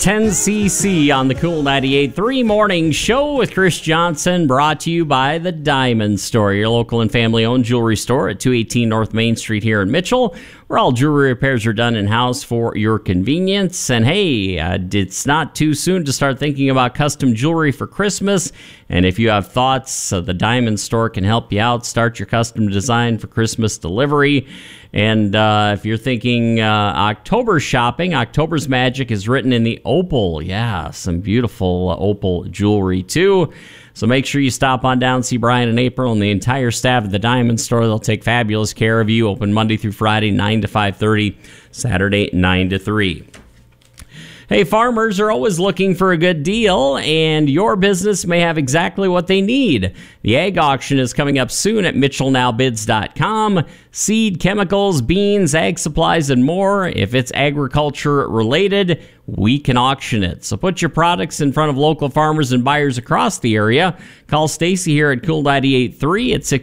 10cc on the Cool 98.3 Morning Show with Chris Johnson, brought to you by the Diamond Store, your local and family-owned jewelry store at 218 North Main Street here in Mitchell, where all jewelry repairs are done in-house for your convenience. And hey, it's not too soon to start thinking about custom jewelry for Christmas. And if you have thoughts, the Diamond Store can help you out. Start your custom design for Christmas delivery. And if you're thinking October shopping, October's magic is written in the opal. Yeah, some beautiful opal jewelry too. So make sure you stop on down, see Brian and April and the entire staff at the Diamond Store. They'll take fabulous care of you. Open Monday through Friday, 9 to 5:30, Saturday, 9 to 3. Hey, farmers are always looking for a good deal, and your business may have exactly what they need. The Ag Auction is coming up soon at MitchellNowBids.com. Seed, chemicals, beans, ag supplies, and more. If it's agriculture related, we can auction it. So put your products in front of local farmers and buyers across the area. Call Stacy here at Cool 98.3 at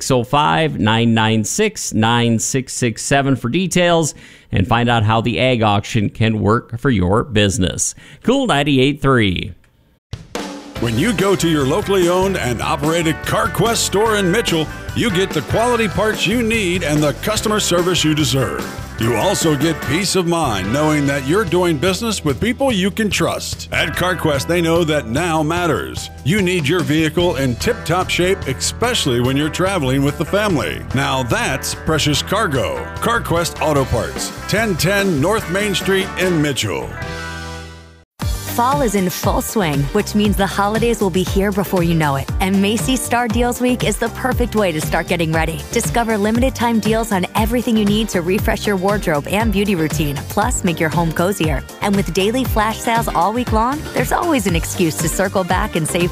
605-996-9667 for details and find out how the Ag Auction can work for your business. Cool 98.3. When you go to your locally owned and operated CarQuest store in Mitchell, you get the quality parts you need and the customer service you deserve. You also get peace of mind knowing that you're doing business with people you can trust. At CarQuest, they know that now matters. You need your vehicle in tip-top shape, especially when you're traveling with the family. Now that's precious cargo. CarQuest Auto Parts, 1010 North Main Street in Mitchell. Fall is in full swing, which means the holidays will be here before you know it. And Macy's Star Deals Week is the perfect way to start getting ready. Discover limited time deals on everything you need to refresh your wardrobe and beauty routine, plus make your home cozier. And with daily flash sales all week long, there's always an excuse to circle back and save